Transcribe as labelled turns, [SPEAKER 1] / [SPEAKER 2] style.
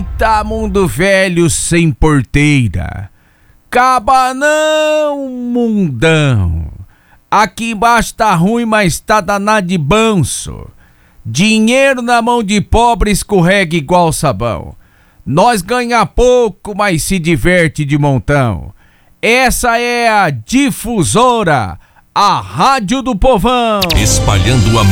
[SPEAKER 1] Eita, mundo velho sem porteira. Cabanão, mundão. Aqui embaixo tá ruim, mas tá danado de banço. Dinheiro na mão de pobre escorrega igual sabão. Nós ganha pouco, mas se diverte de montão. Essa é a Difusora, a rádio do povão.
[SPEAKER 2] Espalhando a